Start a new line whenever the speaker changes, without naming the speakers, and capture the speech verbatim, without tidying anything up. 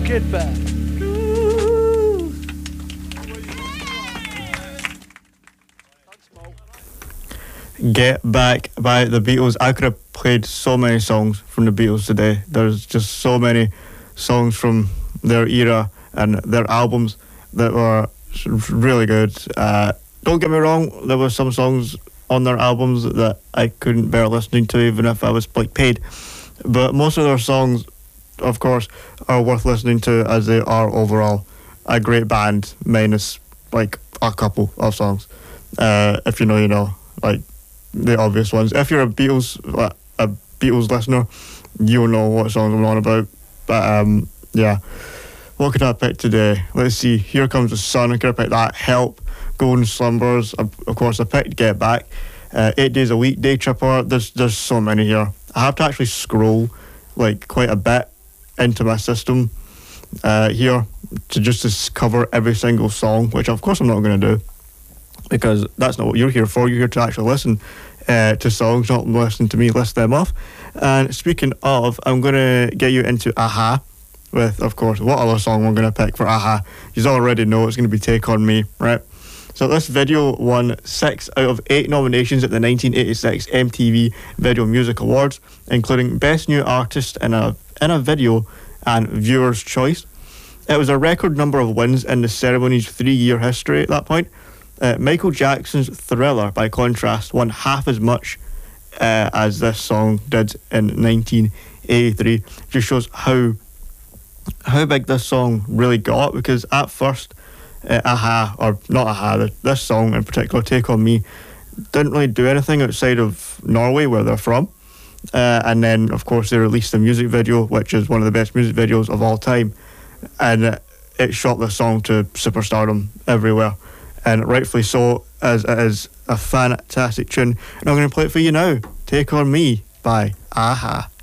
Get Back.
Get Back by the Beatles. I could have played so many songs from the Beatles today. There's just so many songs from their era and their albums that were really good. Uh, don't get me wrong, there were some songs on their albums that I couldn't bear listening to even if I was like paid. But most of their songs, of course, are worth listening to as they are overall a great band, minus like a couple of songs. Uh, if you know, you know, like the obvious ones. If you're a Beatles a Beatles listener, you'll know what songs I'm on about. But um, yeah, what could I pick today? Let's see. Here Comes the Sun. I could have picked that. Help, Golden Slumbers. Of course, I picked Get Back. Uh, eight Days a Week, Day Tripper. There's there's so many here. I have to actually scroll like quite a bit into my system uh, here to just to cover every single song, which of course I'm not going to do, because that's not what you're here for. You're here to actually listen uh, to songs, not listen to me list them off. And speaking of, I'm going to get you into a-ha with, of course, what other song we're going to pick for a-ha. You already know it's going to be Take On Me, right? So this video won six out of eight nominations at the nineteen eighty-six M T V Video Music Awards, including Best New Artist in a, in a Video and Viewer's Choice. It was a record number of wins in the ceremony's three-year history at that point. Uh, Michael Jackson's Thriller, by contrast, won half as much uh, as this song did in nineteen eighty-three. Just shows how how big this song really got, because at first, uh, a-ha, or not a-ha, this song in particular, Take On Me, didn't really do anything outside of Norway, where they're from. Uh, and then, of course, they released the music video, which is one of the best music videos of all time. And uh, it shot the song to superstardom everywhere. And rightfully so, as it is a fantastic tune. And I'm going to play it for you now. Take On Me by a-ha.